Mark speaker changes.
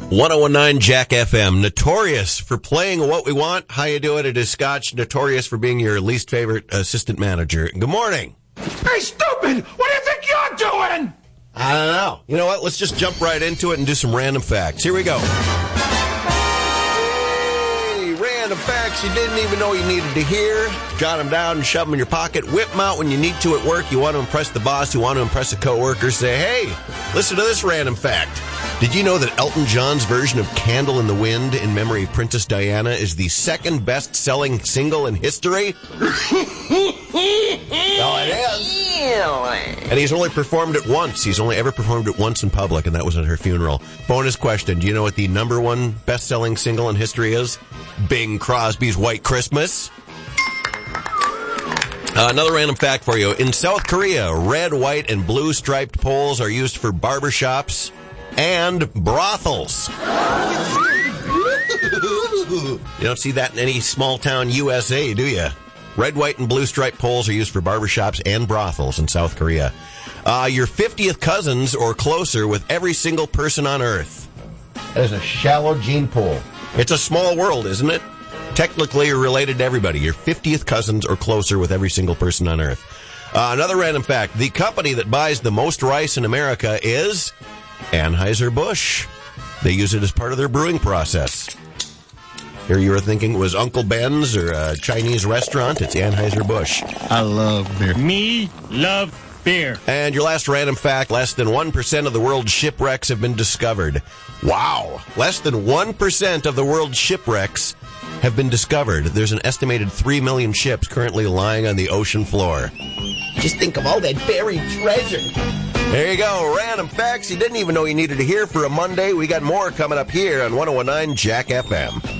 Speaker 1: 1019 Jack FM, notorious for playing what we want. How you doing? It is Scotch, notorious for being your least favorite assistant manager. Good morning.
Speaker 2: Hey, stupid! What do you think you're doing?
Speaker 1: I don't know. You know what? Let's just jump right into it and do some random facts. Here we go. Hey, random facts you didn't even know you needed to hear. Jot them down and shove them in your pocket. Whip them out when you need to at work. You want to impress the boss. You want to impress a coworker. Say, hey, listen to this random fact. Did you know that Elton John's version of Candle in the Wind in memory of Princess Diana is the second best-selling single in history? Oh, it is. And he's only performed it once. He's only ever performed it once in public, and that was at her funeral. Bonus question. Do you know what the number one best-selling single in history is? Bing Crosby's White Christmas. Another random fact for you. In South Korea, red, white, and blue striped poles are used for barbershops and brothels. You don't see that in any small-town USA, do you? Red, white, and blue striped poles are used for barbershops and brothels in South Korea. Your 50th cousins or closer with every single person on Earth. That is a shallow gene pool. It's a small world, isn't it? Technically, you're related to everybody. Your 50th cousins or closer with every single person on Earth. Another random fact. The company that buys the most rice in America is Anheuser-Busch. They use it as part of their brewing process. Here you were thinking it was Uncle Ben's or a Chinese restaurant. It's Anheuser-Busch.
Speaker 3: I love beer.
Speaker 4: Me love beer.
Speaker 1: And your last random fact, less than 1% of the world's shipwrecks have been discovered. Wow. Less than 1% of the world's shipwrecks have been discovered. There's an estimated 3 million ships currently lying on the ocean floor. Just think of all that buried treasure. There you go. Random facts you didn't even know you needed to hear for a Monday. We got more coming up here on 1019 Jack FM.